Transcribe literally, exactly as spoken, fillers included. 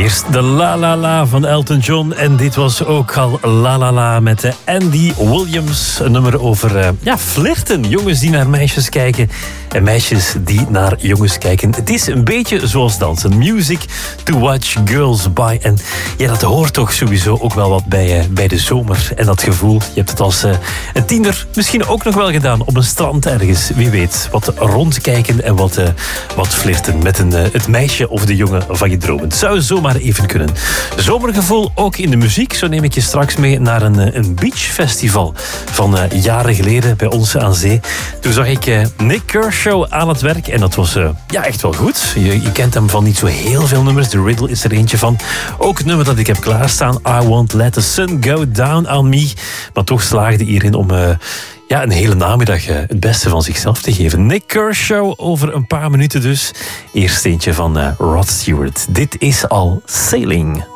Eerst de La La La van Elton John. En dit was ook al La La La met de Andy Williams. Een nummer over uh, ja, flirten. Jongens die naar meisjes kijken. En meisjes die naar jongens kijken. Het is een beetje zoals dansen. Music to watch girls by. En ja, dat hoort toch sowieso ook wel wat bij, uh, bij de zomer. En dat gevoel, je hebt het als uh, een tiener misschien ook nog wel gedaan. Op een strand ergens, wie weet. Wat rondkijken en wat, uh, wat flirten met een, uh, het meisje of de jongen van je dromen. Het zou zomaar even kunnen. Zomergevoel ook in de muziek. Zo neem ik je straks mee naar een, een beachfestival van uh, jaren geleden bij ons aan zee. Toen zag ik uh, Nick Kershaw aan het werk en dat was uh, ja, echt wel goed. Je, je kent hem van niet zo heel veel nummers. The Riddle is er eentje van. Ook het nummer dat ik heb klaarstaan. I Won't Let the Sun Go Down on Me. Maar toch slaagde hierin om uh, ja, een hele namiddag uh, het beste van zichzelf te geven. Nick Kershaw over een paar minuten dus. Eerst eentje van uh, Rod Stewart. Dit is al Sailing.